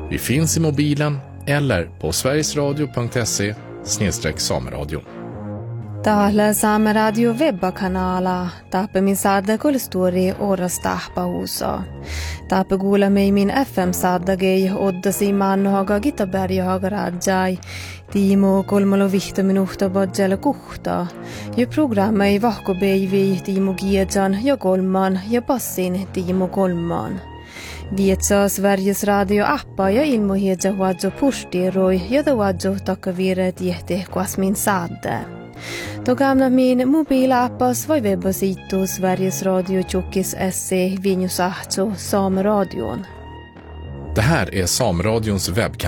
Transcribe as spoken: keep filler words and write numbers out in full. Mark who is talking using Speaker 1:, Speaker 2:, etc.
Speaker 1: Vi finns i mobilen eller på sverigesradio punkt se snedstreck sameradio.
Speaker 2: Täällä Saameradio webbakanala taappamin saada kolstori oras tahpahuusa. Taappa kuulemme min F M-saadagei oddasi mannohaga Gitaberjahaga rajai. Tiimo kolmalo vihta minuhta badjala kuhta. Ja programma ei vahkobeivi Tiimo Giedjan ja kolman ja passin Tiimo kolman. Vietsaa Sveriges radio-appa ja ilmohiedja huadjo pustiroi ja huadjo takavire tiehti kuasmin saadde. Då gamla min mobilappas voi webbasiittu Sveriges Radio Tjockis se Vinjusahto Sameradion.
Speaker 1: Det här är Sameradions webbkanal.